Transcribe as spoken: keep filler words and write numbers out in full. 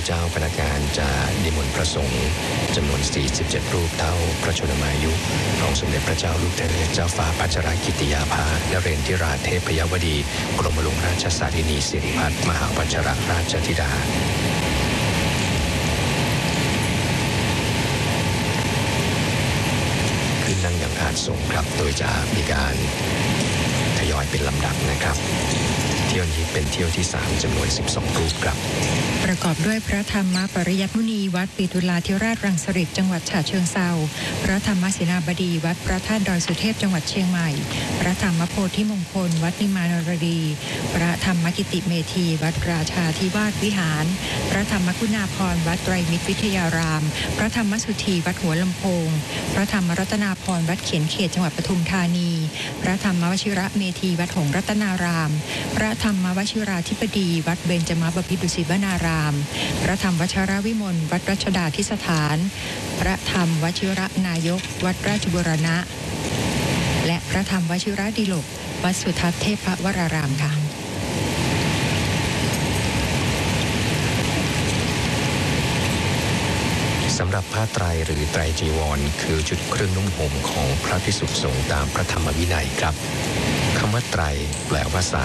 เจ้าพนักงานจะนิมนต์พระสงฆ์จำนวนสี่สิบเจ็ดรูปเท่าพระชนมายุของสมเด็จพระเจ้าลูกเธอเจ้าฟ้าพัชรกิติยาภานเรนทิราชเทพยวดีกรมหลวงราชสารินีสิริพัฒน์มหาพัชรราชธิดาขึ้นนั่งอย่างอาจทรงครับโดยจะมีการทยอยเป็นลำดับนะครับเที่ยวนี้เป็นเที่ยวที่สามจำนวนสิบสองรูปครับประกอบด้วยพระธรรมปริยัติมุนีวัดปิตุลาธิราชรังสฤษฎ์จังหวัดฉะเชิงเทราพระธรรมเสนาบดีวัดพระธาตุดอยสุเทพจังหวัดเชียงใหม่พระธรรมโพธิมงคลวัดนิมานรดีพระธรรมกิติเมธีวัดราชาธิวาสวิหารพระธรรมคุณาภรณ์วัดไตรมิตรวิทยารามพระธรรมสุธีวัดหัวลำโพงพระธรรมรัตนาภรณ์วัดเขียนเขตจังหวัดปทุมธานีพระธรรมวชิระเมธีวัดหงส์รัตนารามพระธรรมวชิราธิปดีวัดเบญจมบพิตรดุสิตวนารามพระธรรมวชรวิมลวัดรัชดาภิสถานพระธรรมวชิระนายกวัดราชบูรณะและพระธรรมวชิระดิลกวัดสุทัศน์เทพวรารามค่ะสำหรับผ้าไตรหรือไตรจีวรคือชุดเครื่องนุ่งห่มของพระภิกษุสงฆ์ตามพระธรรมวินัยครับคำว่าไตรแปลว่าสาม